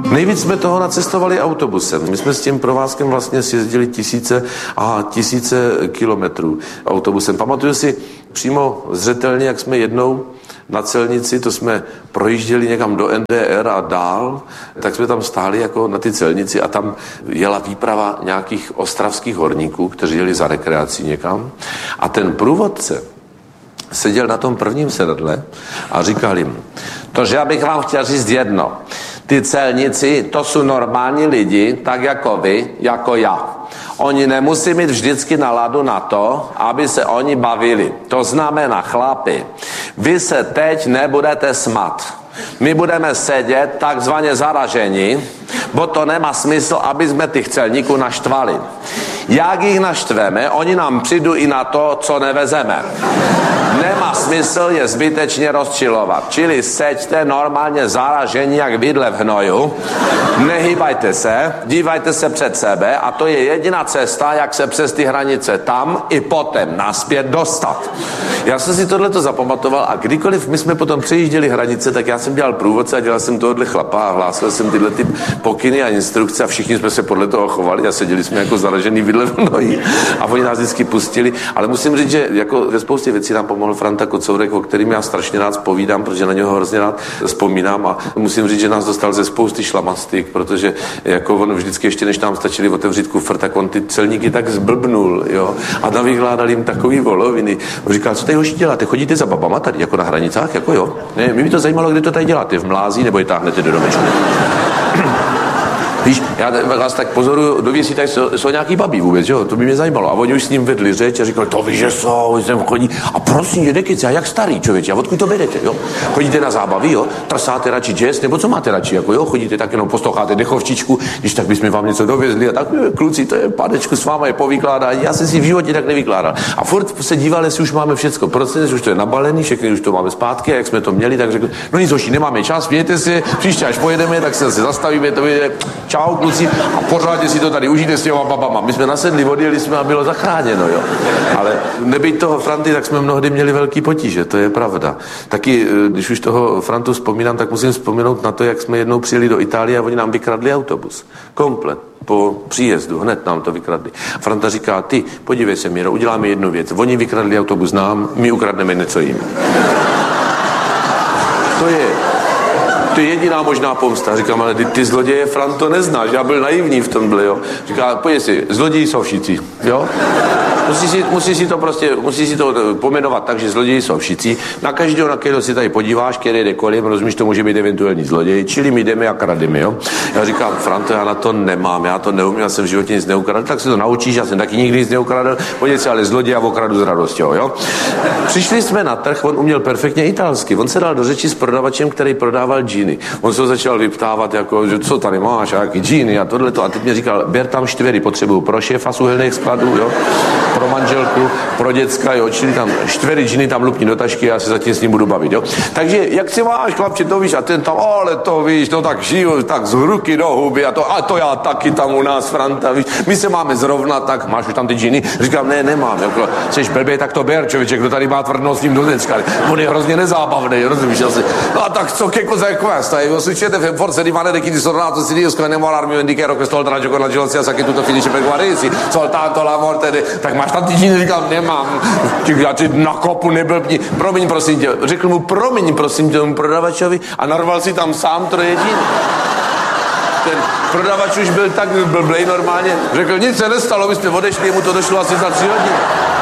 Nejvíc jsme toho nacestovali autobusem. My jsme s tím provázkem vlastně sjezdili tisíce kilometrů autobusem. Pamatuju si přímo zřetelně, jak jsme jednou na celnici, to jsme projížděli někam do NDR a dál, tak jsme tam stáli jako na ty celnici a tam jela výprava nějakých ostravských horníků, kteří jeli za rekreací někam. A ten průvodce seděl na tom prvním sedadle a říkal jim, že já bych vám chtěl říct jedno. Ty celníci, to jsou normální lidi, tak jako vy, jako já. Oni nemusí mít vždycky náladu na to, aby se oni bavili. To znamená, chlapi, vy se teď nebudete smát. My budeme sedět takzvaně zaražení, bo to nemá smysl, aby jsme těch celníků naštvali. Jak jich naštveme, oni nám přijdou i na to, co nevezeme. Nemá smysl je zbytečně rozčilovat. Čili seďte normálně zaražení, jak vidle v hnoju. Nehýbajte se, dívajte se před sebe a to je jediná cesta, jak se přes ty hranice tam i potom naspět dostat. Já jsem si tohleto zapamatoval a kdykoliv my jsme potom přejížděli hranice, tak já jsem dělal průvodce a dělal jsem tohle chlapa a hlásil jsem tyhle ty pokyny a instrukce a všichni jsme se podle toho chovali a seděli jsme jako zaražený vidle v hnoji a oni nás vždycky pustili. Ale musím říct, že jako ve spoustě věcí nám pomohl Franta Kocourek, o kterým já strašně rád povídám, protože na něho hrozně rád vzpomínám a musím říct, že nás dostal ze spousty šlamastik, protože jako on vždycky ještě než nám stačili otevřít kufr, tak on ty celníky tak zblbnul, jo, a navykládal jim takový voloviny. On říkal, co tady hoši děláte, chodíte za babama tady, jako na hranicách, jako jo? Ne, mě by to zajímalo, kde to tady děláte, v Mlází, nebo je táhnete do domečku. Víš, já vás tak pozoruju, dověsí, tady jsou nějaký babí vůbec, jo, to by mě zajímalo. A oni už s ním vedli řeč a říkali, to víš, že jsou, sem chodí. A prosím, že nekyce, a jak starý člověče, a odkud to vedete, jo? Chodíte na zábavy, jo? Trsáte radši jazz, nebo co máte radši, jako jo? Chodíte tak jenom posloucháte dechovčičku, když tak bychom vám něco dovezli a tak, kluci, to je pánečku s váma je povykládá, já jsem si v životě tak nevykládal. A furt se díval, jestli už máme všecko proces, už to je nabalený, všechny už to máme zpátky, a jak jsme to měli, tak řekl, no nic hoši, nemáme čas, mějte si, příště až pojedeme, tak se zastavíme, to je čau kluci a pořádně si to tady užijte s těma babama. My jsme nasedli, odjeli jsme a bylo zachráněno, jo. Ale nebýt toho Franty, tak jsme mnohdy měli velký potíže, to je pravda. Taky, když už toho Frantu vzpomínám, tak musím vzpomenout na to, jak jsme jednou přijeli do Itálie a oni nám vykradli autobus. Komplet. Po příjezdu, hned nám to vykradli. Franta říká, ty, podívej se, Míro, uděláme jednu věc. Oni vykradli autobus nám, my ukradneme něco jim. To je jediná možná pomsta. Říkám, ale ty zloděje, Franto, neznáš, já byl naivní v tomhle, jo. Říká, pojď si, zloději jsou všichni, jo. Musíš si to pomenovat tak, že zloději jsou všichni. Na každého, na kterého si tady podíváš, který jde kolem, rozumíš, to může být eventuální zloděj, čili my jdeme a krademe, jo. Já říkám, Franto, já na to nemám, já to neumím, já jsem v životě nic neukradl, tak si to naučíš, já jsem taky nikdy nic neukradl, pojď si ale zloděj a okradu s radostí, jo. Přišli jsme na trh, on uměl perfektně italsky, on se dal do řeči s prodavačem, který prodával džíny. On se začal vyptávat, jako, že co tady máš, a jaký džíny a tohleto. A teď mě říkal, ber tam 4, potřebuju pro šéfa z uhelných skladů, jo, pro manželku, pro děcka, jo, čili tam 4 džíny tam lupni do tašky, já se zatím s ním budu bavit, jo. Takže, jak si máš, chlapče, to víš, a ten tam, ale to víš, to tak žiju, tak z ruky do huby, a to já taky tam u nás, Franta, víš, my se máme zrovna, tak máš už tam ty džíny? Říkám, ne, nemám, jako, seš blbej, tak to ber, člověče, kdo tady má tvrdnost s ním do děcka, on je hrozně nezábavný, rozumíš, asi. No a tak co, che cosa è questa? Io succede forse rimanere chi di sornato si riesco a innamorarmi di che questo oltraggio con la gelosia sa che tutto finisce per guarirsi, soltanto la morte tak máš tam ty džíny, říkám, nemám. Já ti na kopu neblbni. Promiň, prosím tě. Řekl mu, promiň, prosím tě, tomu prodavačovi a narval si tam sám 3 džíny. Ten prodavač už byl tak blblej normálně. Řekl, nic se nestalo, my jsme odešli, mu to došlo asi za 3 hodiny.